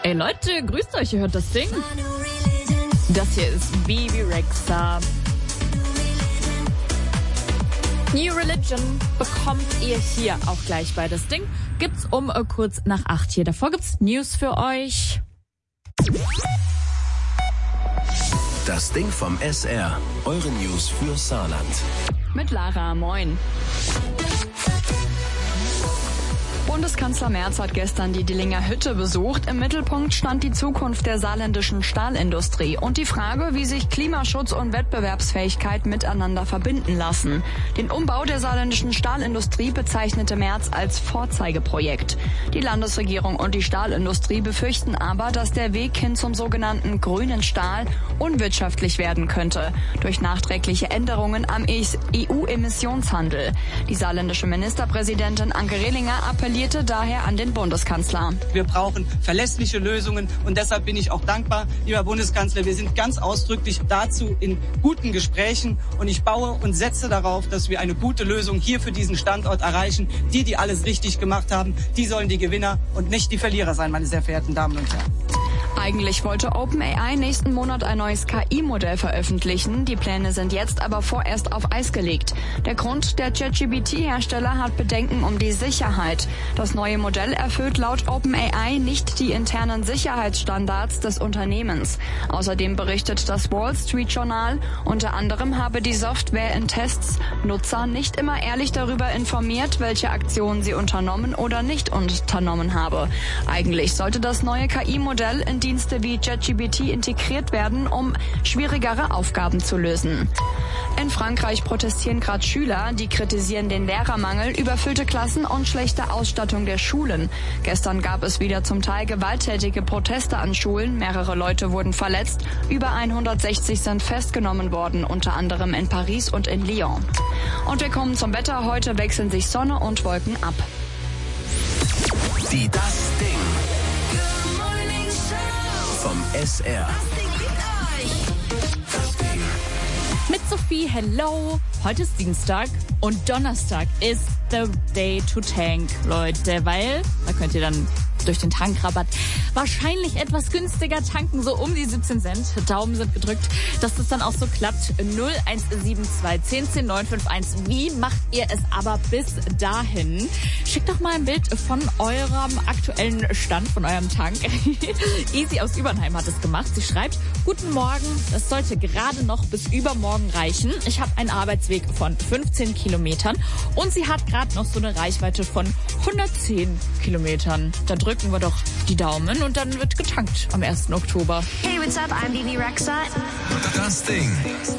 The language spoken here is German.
Ey Leute, grüßt euch, ihr hört das Ding. Das hier ist Bebe Rexha. New Religion bekommt ihr hier auch gleich bei das Ding. Gibt's um kurz nach 8 hier. Davor gibt's News für euch. Das Ding vom SR. Eure News für Saarland. Mit Lara, moin. Bundeskanzler Merz hat gestern die Dillinger Hütte besucht. Im Mittelpunkt stand die Zukunft der saarländischen Stahlindustrie und die Frage, wie sich Klimaschutz und Wettbewerbsfähigkeit miteinander verbinden lassen. Den Umbau der saarländischen Stahlindustrie bezeichnete Merz als Vorzeigeprojekt. Die Landesregierung und die Stahlindustrie befürchten aber, dass der Weg hin zum sogenannten grünen Stahl unwirtschaftlich werden könnte durch nachträgliche Änderungen am EU-Emissionshandel. Die saarländische Ministerpräsidentin Anke Rehlinger appellierte daher an den Bundeskanzler. Wir brauchen verlässliche Lösungen und deshalb bin ich auch dankbar, lieber Bundeskanzler. Wir sind ganz ausdrücklich dazu in guten Gesprächen und ich baue und setze darauf, dass wir eine gute Lösung hier für diesen Standort erreichen. Die alles richtig gemacht haben, die sollen die Gewinner und nicht die Verlierer sein, meine sehr verehrten Damen und Herren. Eigentlich wollte OpenAI nächsten Monat ein neues KI-Modell veröffentlichen. Die Pläne sind jetzt aber vorerst auf Eis gelegt. Der Grund, der ChatGPT-Hersteller hat Bedenken um die Sicherheit. Das neue Modell erfüllt laut OpenAI nicht die internen Sicherheitsstandards des Unternehmens. Außerdem berichtet das Wall Street Journal, unter anderem habe die Software in Tests Nutzer nicht immer ehrlich darüber informiert, welche Aktionen sie unternommen oder nicht unternommen habe. Eigentlich sollte das neue KI-Modell in Dienste wie ChatGPT integriert werden, um schwierigere Aufgaben zu lösen. In Frankreich protestieren gerade Schüler, die kritisieren den Lehrermangel, überfüllte Klassen und schlechte Ausstattung der Schulen. Gestern gab es wieder zum Teil gewalttätige Proteste an Schulen. Mehrere Leute wurden verletzt. Über 160 sind festgenommen worden, unter anderem in Paris und in Lyon. Und wir kommen zum Wetter. Heute wechseln sich Sonne und Wolken ab. Die Das Ding vom SR. Mit Sophie, hello. Heute ist Dienstag und Donnerstag ist the day to tank, Leute, weil da könnt ihr dann durch den Tankrabatt wahrscheinlich etwas günstiger tanken, so um die 17 Cent. Daumen sind gedrückt, dass das dann auch so klappt. 0172 10 10 951. Wie macht ihr es aber bis dahin? Schickt doch mal ein Bild von eurem aktuellen Stand, von eurem Tank. Easy aus Übernheim hat es gemacht. Sie schreibt, guten Morgen, das sollte gerade noch bis übermorgen reichen. Ich habe einen Arbeitsweg von 15 Kilometern und sie hat gerade noch so eine Reichweite von 110 Kilometern. Da drücken wir doch die Daumen und dann wird getankt am 1. Oktober. Hey, what's up? I'm Bebe Rexha. Das Ding.